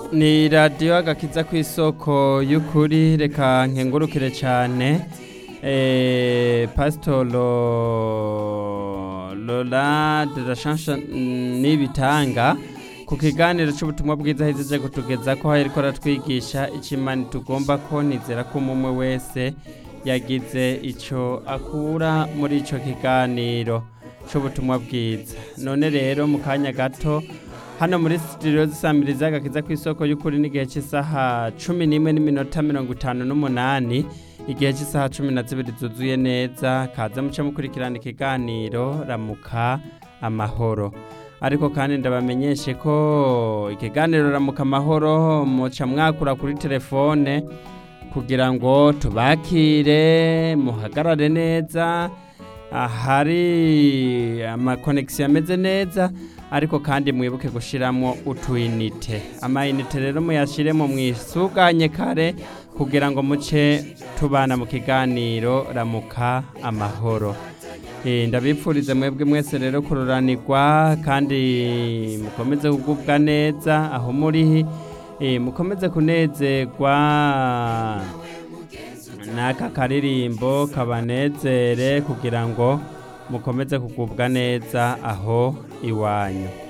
ni radiyo agakiza ku isoko y'ukuri reka nkengurukire cyane pasitoro Lola de la Chance n'ibitanga ku kiganiro cy'ubutumwa bwiza ahejeje kutugeza ko ariko aratwigisha ikimani tugomba ko nizera ko umwe wese yagize icyo akura muri icyo kiganiro cy'ubutumwa bwiza. None rero mu kanya gato hano muri studio zisamiriza agakiza ku isoko y'ukuri n'igihe cy'isaha 11:58 igihe cy'isaha 12 zuzuye neza kaza muce mukurikirana ikiganiro ramuka amahoro. Ariko kandi ndabamenyeshe ko ikiganiro ramuka amahoro muca mwakura kuri telefone kugira ngo tubakire muhagarare neza ahari amakonegisiyo ameze neza, ariko kandi mwibuke gushiramo utuyinite. Amayinite rero muyashiremo mwisuganye kare kugira ngo muce tubana mu kiganiro ramuka amahoro. Ndabipfurize mwebwe mwese rero kururanirwa kandi mukomeze kugubwa neza aho muri, mukomeze kunezerwa n'aka karirimbo kabanezere kugira ngo mukomeze kugubwa neza aho iwanyu.